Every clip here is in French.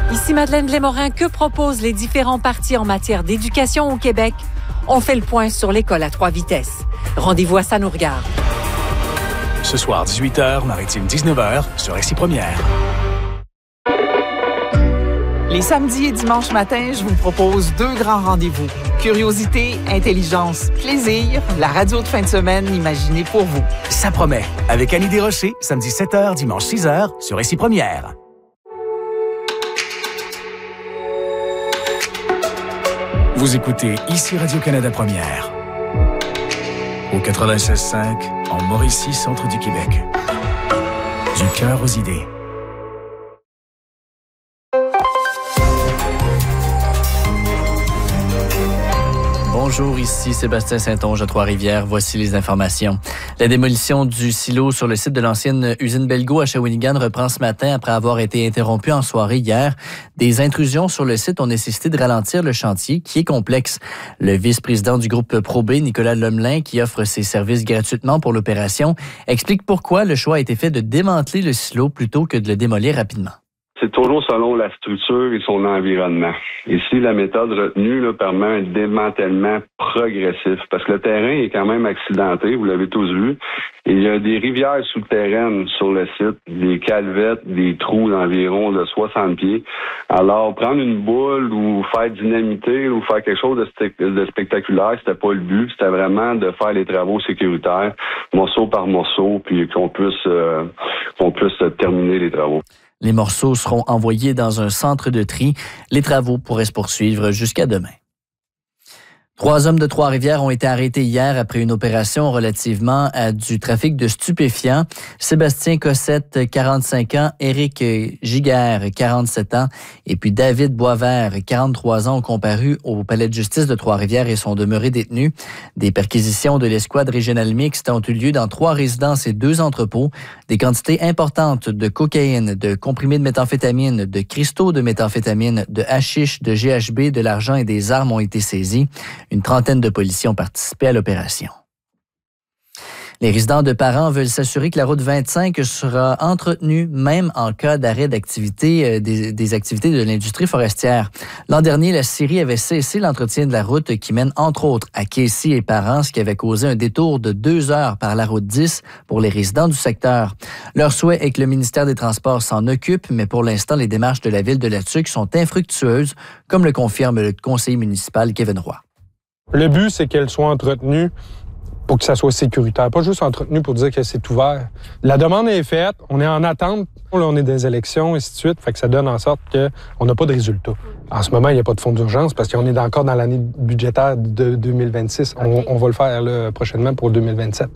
Ici Madeleine Blais-Morin. Que proposent les différents partis en matière d'éducation au Québec? On fait le point sur l'école à 3 vitesses. Rendez-vous à Ça nous regarde. Ce soir, 18h, Maritime 19h, sur Récit Première. Les samedis et dimanches matins, je vous propose 2 grands rendez-vous. Curiosité, intelligence, plaisir, la radio de fin de semaine imaginée pour vous. Ça promet. Avec Annie Desrochers, samedi 7h, dimanche 6h, sur Récit Première. Vous écoutez ici Radio-Canada Première. Au 96.5, en Mauricie, centre du Québec. Du cœur aux idées. Bonjour, ici Sébastien Saint-Onge à Trois-Rivières. Voici les informations. La démolition du silo sur le site de l'ancienne usine Belgo à Shawinigan reprend ce matin après avoir été interrompue en soirée hier. Des intrusions sur le site ont nécessité de ralentir le chantier qui est complexe. Le vice-président du groupe ProB, Nicolas Lemelin, qui offre ses services gratuitement pour l'opération, explique pourquoi le choix a été fait de démanteler le silo plutôt que de le démolir rapidement. C'est toujours selon la structure et son environnement. Ici, la méthode retenue permet un démantèlement progressif parce que le terrain est quand même accidenté, vous l'avez tous vu. Et il y a des rivières souterraines sur le site, des calvettes, des trous d'environ de 60 pieds. Alors, prendre une boule ou faire dynamiter ou faire quelque chose de spectaculaire, c'était pas le but. C'était vraiment de faire les travaux sécuritaires, morceau par morceau, puis qu'on puisse terminer les travaux. Les morceaux seront envoyés dans un centre de tri. Les travaux pourraient se poursuivre jusqu'à demain. 3 hommes de Trois-Rivières ont été arrêtés hier après une opération relativement à du trafic de stupéfiants. Sébastien Cossette, 45 ans, Éric Giguère, 47 ans, et puis David Boisvert, 43 ans, ont comparu au palais de justice de Trois-Rivières et sont demeurés détenus. Des perquisitions de l'escouade régionale mixte ont eu lieu dans 3 résidences et 2 entrepôts. Des quantités importantes de cocaïne, de comprimés de méthamphétamine, de cristaux de méthamphétamine, de hashish, de GHB, de l'argent et des armes ont été saisis. Une trentaine de policiers ont participé à l'opération. Les résidents de Parent veulent s'assurer que la route 25 sera entretenue même en cas d'arrêt d'activité des activités de l'industrie forestière. L'an dernier, la Syrie avait cessé l'entretien de la route qui mène entre autres à Casey et Parent, ce qui avait causé un détour de 2 heures par la route 10 pour les résidents du secteur. Leur souhait est que le ministère des Transports s'en occupe, mais pour l'instant, les démarches de la ville de La Tuque sont infructueuses, comme le confirme le conseiller municipal Kevin Roy. Le but, c'est qu'elle soit entretenue pour que ça soit sécuritaire, pas juste entretenue pour dire que c'est ouvert. La demande est faite, on est en attente, là, on est dans les élections, et ainsi de suite, fait que ça donne en sorte qu'on n'a pas de résultat. En ce moment, il n'y a pas de fonds d'urgence parce qu'on est encore dans l'année budgétaire de 2026. Okay. On va le faire là, prochainement pour 2027.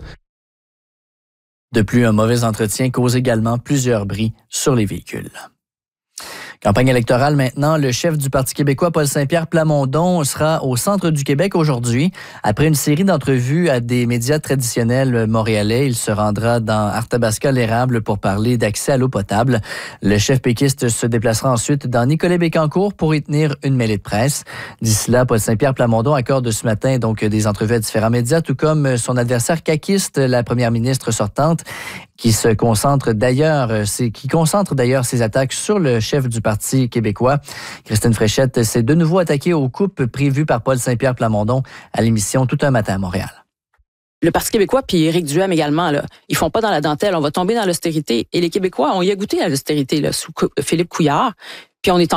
De plus, un mauvais entretien cause également plusieurs bris sur les véhicules. Campagne électorale maintenant, le chef du Parti québécois, Paul Saint-Pierre Plamondon, sera au centre du Québec aujourd'hui. Après une série d'entrevues à des médias traditionnels montréalais, il se rendra dans Arthabasca-l'Érable pour parler d'accès à l'eau potable. Le chef péquiste se déplacera ensuite dans Nicolet-Bécancour pour y tenir une mêlée de presse. D'ici là, Paul Saint-Pierre Plamondon accorde ce matin donc des entrevues à différents médias, tout comme son adversaire caquiste, la première ministre sortante, qui concentre d'ailleurs ses attaques sur le chef du Parti québécois. Christine Fréchette s'est de nouveau attaquée aux coupes prévues par Paul Saint-Pierre Plamondon à l'émission Tout un matin à Montréal. Le Parti québécois puis Éric Duhem également, là, ils font pas dans la dentelle. On va tomber dans l'austérité. Et les Québécois ont y goûté à l'austérité là, sous Philippe Couillard. Puis on est